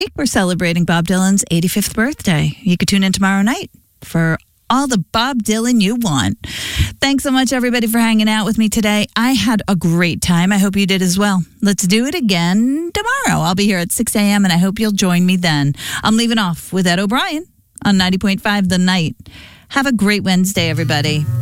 We're celebrating Bob Dylan's 85th birthday. You could tune in tomorrow night for all the Bob Dylan you want. Thanks so much, everybody, for hanging out with me today. I had a great time. I hope you did as well. Let's do it again tomorrow. I'll be here at 6 a.m., and I hope you'll join me then. I'm leaving off with Ed O'Brien on 90.5 The Night. Have a great Wednesday, everybody.